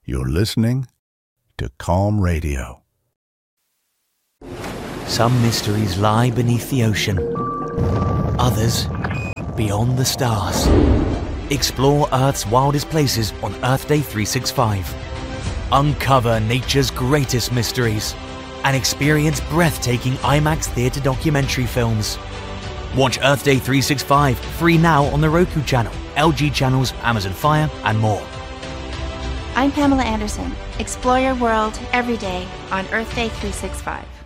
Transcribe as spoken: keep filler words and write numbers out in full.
You're listening to Calm Radio. Some mysteries lie beneath the ocean. Others beyond the stars. Explore Earth's wildest places on Earth Day three sixty-five. Uncover nature's greatest mysteries and experience breathtaking IMAX theatre documentary films. Watch Earth Day three sixty-five free now on the Roku channel, L G channels, Amazon Fire, and more. I'm Pamela Anderson. Explore your world every day on Earth Day three sixty-five.